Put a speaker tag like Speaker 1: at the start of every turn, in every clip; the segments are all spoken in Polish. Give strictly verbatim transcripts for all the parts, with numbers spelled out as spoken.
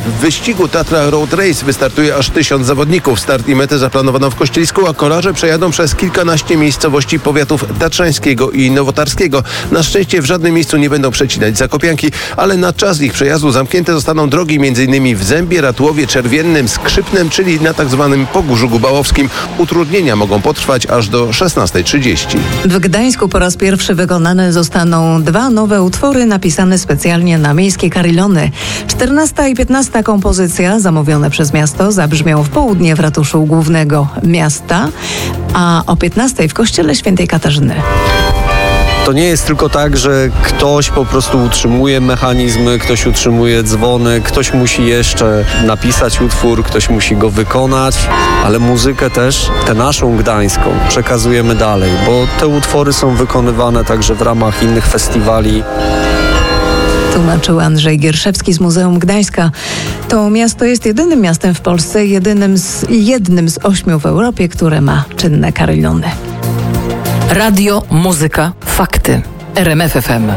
Speaker 1: W wyścigu Tatra Road Race wystartuje aż tysiąc zawodników. Start i metę zaplanowano w Kościelisku, a kolarze przejadą przez kilkanaście miejscowości powiatów tatrzańskiego i nowotarskiego. Na szczęście w żadnym miejscu nie będą przecinać zakopianki, ale na czas ich przejazdu zamknięte zostaną drogi m.in. w Zębie, Ratłowie, Czerwiennym, Skrzypnem, czyli na tzw. Pogórzu Gubałowskim. Utrudnienia mogą potrwać aż do szesnastej trzydzieści.
Speaker 2: W Gdańsku po raz pierwszy wykonane zostaną dwa nowe utwory napisane specjalnie na miejskie karillony. czternasta i piętnasta kompozycja zamówione przez miasto zabrzmią w południe w ratuszu głównego miasta, a o piętnastej w kościele świętej Katarzyny.
Speaker 3: To nie jest tylko tak, że ktoś po prostu utrzymuje mechanizmy, ktoś utrzymuje dzwony, ktoś musi jeszcze napisać utwór, ktoś musi go wykonać, ale muzykę też, tę naszą gdańską, przekazujemy dalej, bo te utwory są wykonywane także w ramach innych festiwali.
Speaker 2: Tłumaczył Andrzej Gierszewski z Muzeum Gdańska. To miasto jest jedynym miastem w Polsce, jedynym z, jednym z ośmiu w Europie, które ma czynne karillony.
Speaker 4: Radio, muzyka, fakty. R M F F M.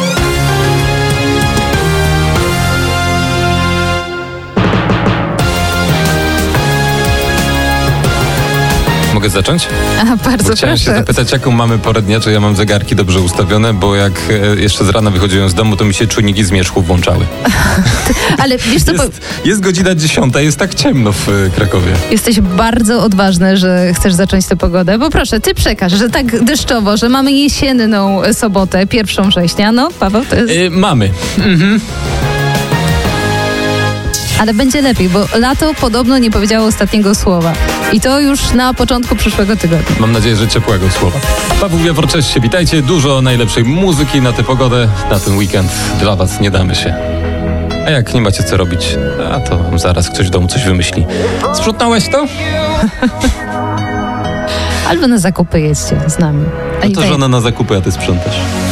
Speaker 5: Mogę zacząć?
Speaker 6: A, bardzo
Speaker 5: bo chciałem
Speaker 6: proszę.
Speaker 5: się zapytać, jaką mamy porę dnia, czy ja mam zegarki dobrze ustawione, bo jak e, jeszcze z rana wychodziłem z domu, to mi się czujniki zmierzchów włączały.
Speaker 6: Ale wiesz co,
Speaker 5: Jest, jest godzina dziesiąta, jest tak ciemno w e, Krakowie.
Speaker 6: jesteś bardzo odważny, że chcesz zacząć tę pogodę, bo proszę, ty przekaż, że tak deszczowo, że mamy jesienną sobotę, pierwszą września. No, Paweł, to jest...
Speaker 5: E, mamy. Mhm.
Speaker 6: Ale będzie lepiej, bo lato podobno nie powiedziało ostatniego słowa. I to już na początku przyszłego tygodnia.
Speaker 5: Mam nadzieję, że ciepłego słowa. Paweł Jawor, cześć się, witajcie. Dużo najlepszej muzyki na tę pogodę, na ten weekend. Dla was nie damy się. A jak nie macie co robić, a to zaraz ktoś w domu coś wymyśli. Sprzątnąłeś to?
Speaker 6: Albo na zakupy jedźcie z nami. A
Speaker 5: No
Speaker 6: i
Speaker 5: to
Speaker 6: tak-
Speaker 5: żona na zakupy, a ty sprzątasz.